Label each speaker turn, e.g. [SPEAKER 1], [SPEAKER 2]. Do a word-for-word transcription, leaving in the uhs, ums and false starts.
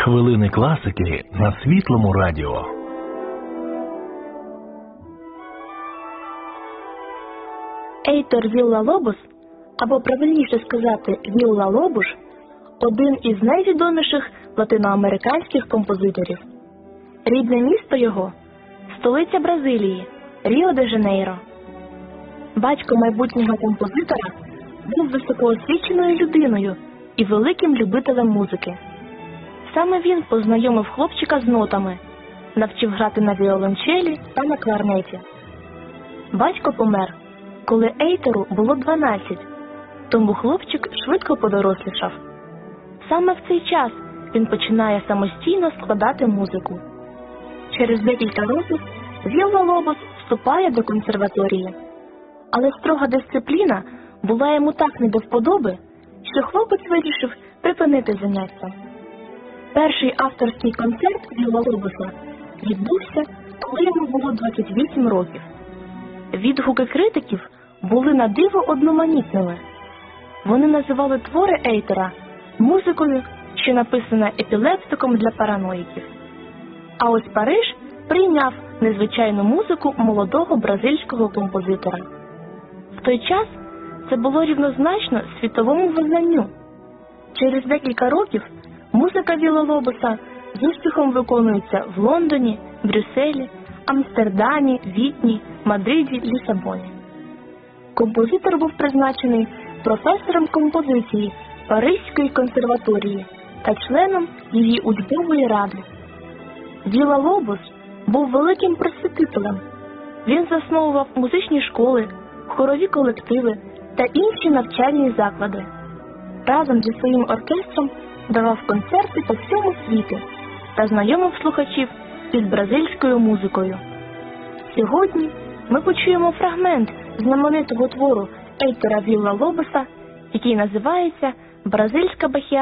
[SPEAKER 1] Хвилини класики на Світлому радіо.
[SPEAKER 2] Ейтор Вілла-Лобос, або правильніше сказати Вілла-Лобуш, один із найвідоміших латиноамериканських композиторів. Рідне місто його – столиця Бразилії – Ріо-де-Жанейро. Батько майбутнього композитора був високоосвіченою людиною і великим любителем музики. Саме він познайомив хлопчика з нотами, навчив грати на віолончелі та на кларнеті. Батько помер, коли Ейтору було дванадцять, тому хлопчик швидко подорослішав. Саме в цей час він починає самостійно складати музику. Через декілька років Вілла-Лобос вступає до консерваторії. Але строга дисципліна була йому так не до вподоби, що хлопець вирішив припинити заняття. Перший авторський концерт Вілла-Лобоса відбувся, коли йому було двадцять вісім років. Відгуки критиків були на диво одноманітними. Вони називали твори Ейтора музикою, що написана епілептиком для параноїків. А ось Париж прийняв незвичайну музику молодого бразильського композитора. В той час це було рівнозначно світовому визнанню. Через декілька років музика Вілла-Лобоса з успіхом виконується в Лондоні, Брюсселі, Амстердамі, Відні, Мадриді, Лісабоні. Композитор був призначений професором композиції Паризької консерваторії та членом її учбової ради. Вілла-Лобос був великим просвітителем. Він засновував музичні школи, хорові колективи та інші навчальні заклади. Разом зі своїм оркестром давав концерти по всьому світу та знайомив слухачів із бразильською музикою. Сьогодні ми почуємо фрагмент знаменитого твору Ейтора Вілла-Лобоса, який називається «Бразильська бахіана».